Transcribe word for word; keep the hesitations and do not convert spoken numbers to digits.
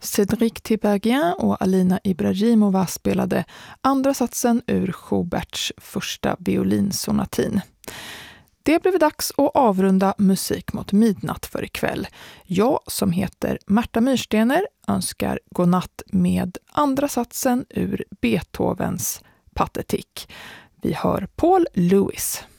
Cédric Tiberghien och Alina Ibrahimova spelade andra satsen ur Schuberts första violinsonatin. Det blev dags att avrunda Musik mot midnatt för ikväll. Jag som heter Märta Myrstener önskar godnatt med andra satsen ur Beethovens Pathetique. Vi hör Paul Lewis.